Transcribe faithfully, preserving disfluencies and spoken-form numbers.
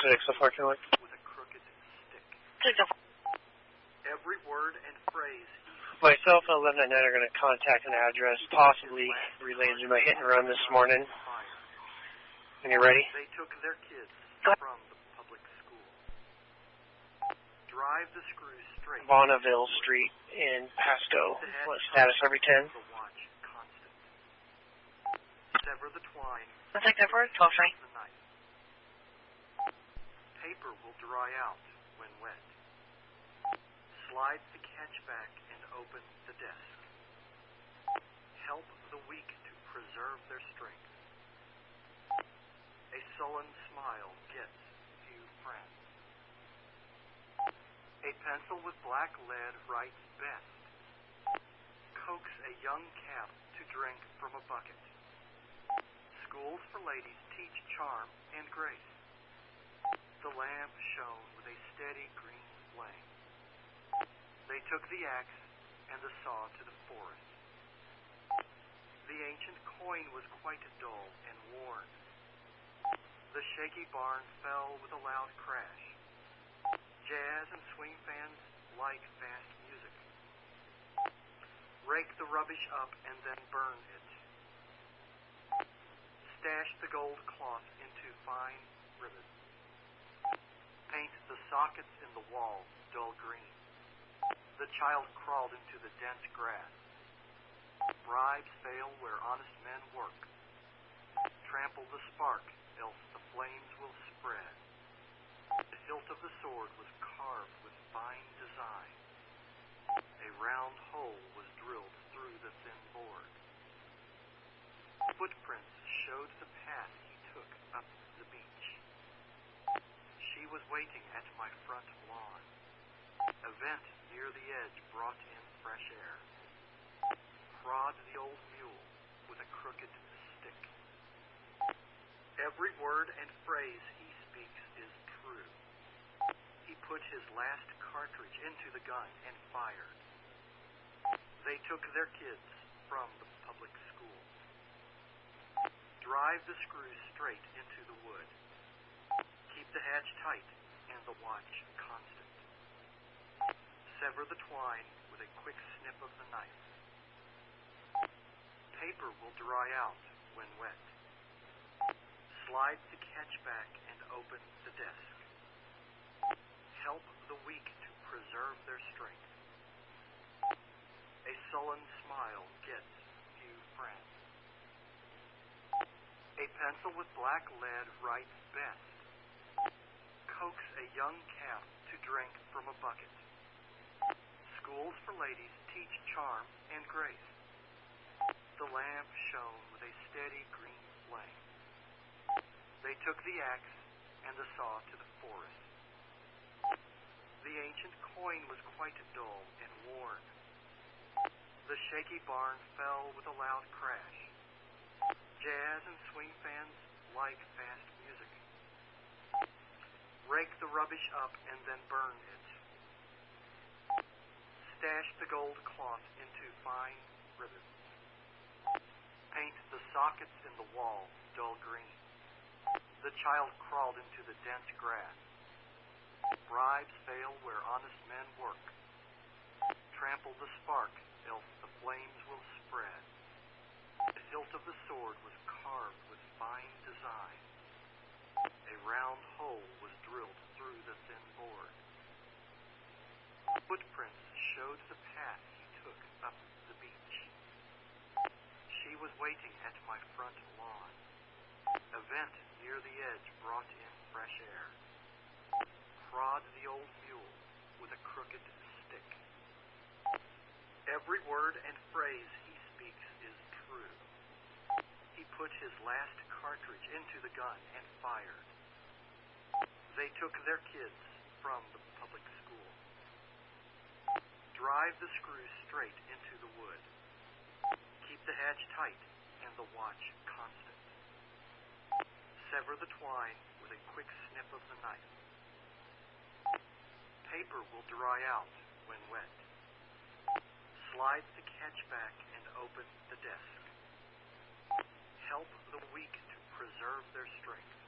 six, unfortunately. With a crooked stick. six oh four. Every word and phrase. Myself and eleven ninety-nine are going to contact an address, possibly related to my hit and run this morning. When you're ready? They took their kids from the public school. Drive the screws straight. Bonneville Street in Pasco. What status, every ten? The watch constant. Sever the twine. I'll take that for it. twelve three. The knife. Paper will dry out when wet. Slide the catchback and open the desk. Help the weak to preserve their strength. A sullen smile gets few friends. A pencil with black lead writes best. Coax a young calf to drink from a bucket. Schools for ladies teach charm and grace. The lamp shone with a steady green flame. They took the axe and the saw to the forest. The ancient coin was quite dull and worn. The shaky barn fell with a loud crash. Jazz and swing fans like fast music. Rake the rubbish up and then burn it. Stash the gold cloth into fine ribbons. Paint the sockets in the wall dull green. The child crawled into the dense grass. Bribes fail where honest men work. Trample the spark, else the flames will spread. The hilt of the sword was carved with fine design. A round hole was drilled through the thin board. Footprints showed the path he took up the beach. She was waiting at my front lawn. A vent near the edge brought in fresh air. Prod the old mule with a crooked stick. Every word and phrase he speaks is true. He put his last cartridge into the gun and fired. They took their kids from the public school. Drive the screws straight into the wood. Keep the hatch tight and the watch constant. Sever the twine with a quick snip of the knife. Paper will dry out when wet. Slide the catchback and open the desk. Help the weak to preserve their strength. A sullen smile gets few friends. A pencil with black lead writes best. Coax a young calf to drink from a bucket. Schools for ladies teach charm and grace. The lamp shone with a steady green flame. They took the axe and the saw to the forest. The ancient coin was quite dull and worn. The shaky barn fell with a loud crash. Jazz and swing fans like fast music. Rake the rubbish up and then burn it. Stash the gold cloth into fine ribbons. Paint the sockets in the wall dull green. The child crawled into the dense grass. Bribes fail where honest men work. Trample the spark, else the flames will spread. The hilt of the sword was carved with fine design. A round hole was drilled through the thin board. Footprints showed the path he took up the beach. She was waiting at my front lawn. A vent near the edge brought in fresh air. Prod the old mule with a crooked stick. Every word and phrase he speaks is true. He put his last cartridge into the gun and fired. They took their kids from the public school. Drive the screws straight into the wood. Keep the hatch tight and the watch constant. Sever the twine with a quick snip of the knife. Paper will dry out when wet. Slide the catchback and open the desk. Help the weak to preserve their strength.